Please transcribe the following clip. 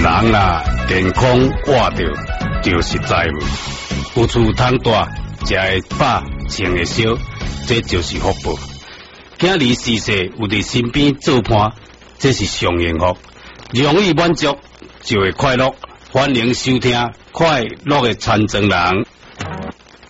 人啦，健康活着就是财富。有厝通住，食会饱，穿会烧，这就是福报。囝儿逝世有伫身边做伴，这是上幸福。容易满足就会快乐。欢迎收听《快乐的传承人》。